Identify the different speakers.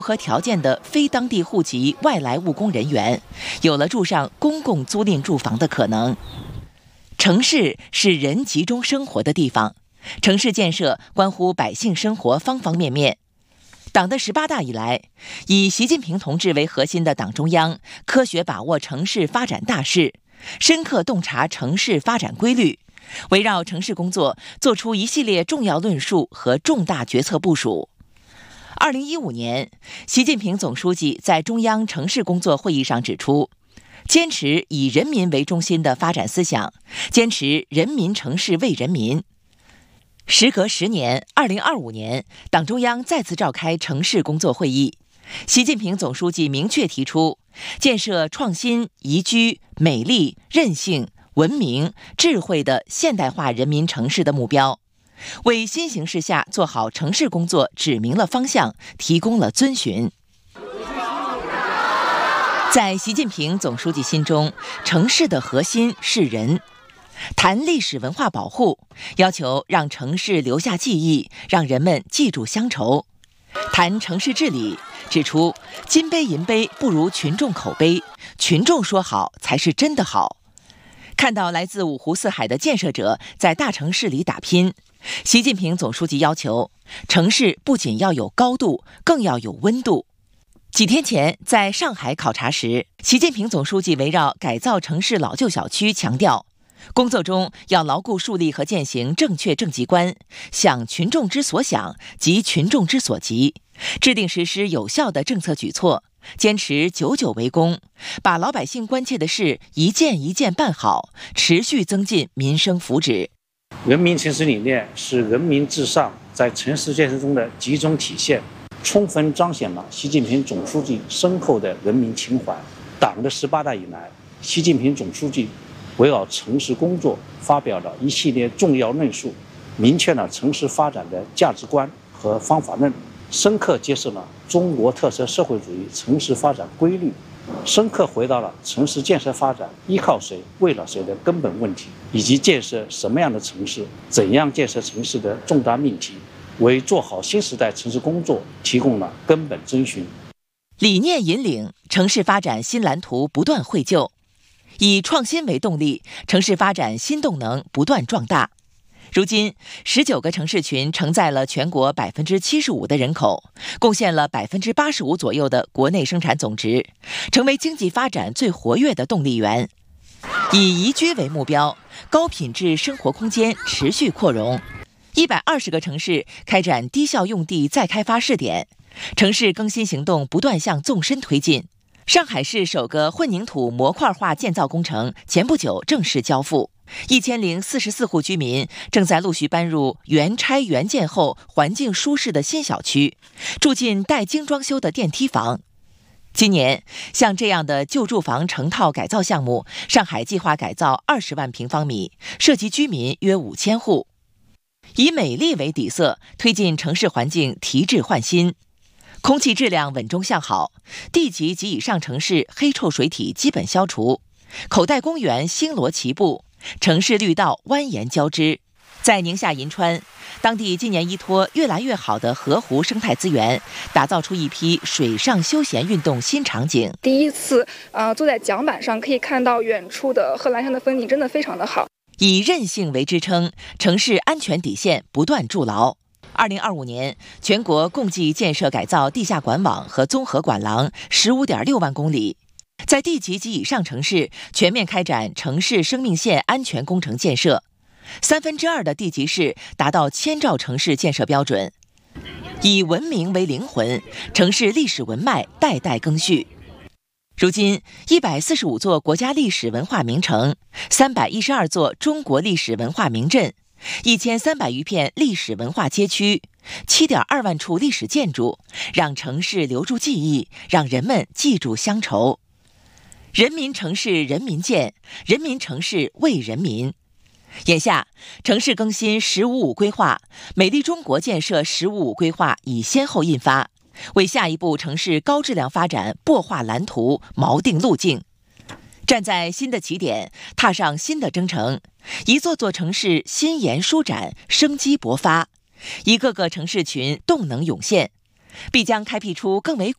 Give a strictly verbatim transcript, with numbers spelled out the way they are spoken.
Speaker 1: 合条件的非当地户籍外来务工人员，有了住上公共租赁住房的可能。城市是人集中生活的地方，城市建设关乎百姓生活方方面面。党的十八大以来，以习近平同志为核心的党中央科学把握城市发展大势，深刻洞察城市发展规律，围绕城市工作作出一系列重要论述和重大决策部署。二零一五年，习近平总书记在中央城市工作会议上指出，坚持以人民为中心的发展思想，坚持人民城市为人民。时隔十年，二零二五年，党中央再次召开城市工作会议，习近平总书记明确提出，建设创新、宜居、美丽、韧性、文明、智慧的现代化人民城市的目标，为新形势下做好城市工作指明了方向，提供了遵循。在习近平总书记心中，城市的核心是人。谈历史文化保护，要求让城市留下记忆，让人们记住乡愁。谈城市治理，指出金杯银杯不如群众口碑，群众说好才是真的好。看到来自五湖四海的建设者在大城市里打拼，习近平总书记要求，城市不仅要有高度，更要有温度。几天前在上海考察时，习近平总书记围绕改造城市老旧小区强调，工作中要牢固树立和践行正确政绩观，想群众之所想，急群众之所急，制定实施有效的政策举措，坚持久久为功，把老百姓关切的事一件一件办好，持续增进民生福祉。
Speaker 2: 人民城市理念是人民至上在城市建设中的集中体现，充分彰显了习近平总书记深厚的人民情怀。党的十八大以来，习近平总书记围绕城市工作发表了一系列重要论述，明确了城市发展的价值观和方法论，深刻揭示了中国特色社会主义城市发展规律，深刻回答了城市建设发展依靠谁、为了谁的根本问题，以及建设什么样的城市、怎样建设城市的重大命题，为做好新时代城市工作提供了根本遵循。
Speaker 1: 理念引领，城市发展新蓝图不断绘就。以创新为动力，城市发展新动能不断壮大。如今，十九个城市群承载了全国百分之七十五的人口，贡献了百分之八十五左右的国内生产总值，成为经济发展最活跃的动力源。以宜居为目标，高品质生活空间持续扩容。一百二十个城市开展低效用地再开发试点，城市更新行动不断向纵深推进。上海市首个混凝土模块化建造工程前不久正式交付，一千零四十四户居民正在陆续搬入原拆原建后环境舒适的新小区，住进带精装修的电梯房。今年，像这样的旧住房成套改造项目，上海计划改造二十万平方米，涉及居民约五千户。以美丽为底色，推进城市环境提质换新。空气质量稳中向好，地级及以上城市黑臭水体基本消除，口袋公园星罗棋布，城市绿道蜿蜒交织。在宁夏银川，当地今年依托越来越好的河湖生态资源，打造出一批水上休闲运动新场景。
Speaker 3: 第一次，呃，坐在桨板上可以看到远处的贺兰山的风景，真的非常的好。
Speaker 1: 以韧性为支撑，城市安全底线不断筑牢。二零二五年，全国共计建设改造地下管网和综合管廊十五点六万公里，在地级及以上城市全面开展城市生命线安全工程建设，三分之二的地级市达到千兆城市建设标准。以文明为灵魂，城市历史文脉代代更续。如今，一百四十五座国家历史文化名城，三百一十二座中国历史文化名镇。一千三百余片历史文化街区，七点二万处历史建筑，让城市留住记忆，让人们记住乡愁。人民城市人民建，人民城市为人民。眼下，城市更新“十五五”规划、美丽中国建设“十五五”规划已先后印发，为下一步城市高质量发展擘画蓝图、锚定路径。站在新的起点，踏上新的征程，一座座城市新颜舒展，生机勃发，一个个城市群动能涌现，必将开辟出更为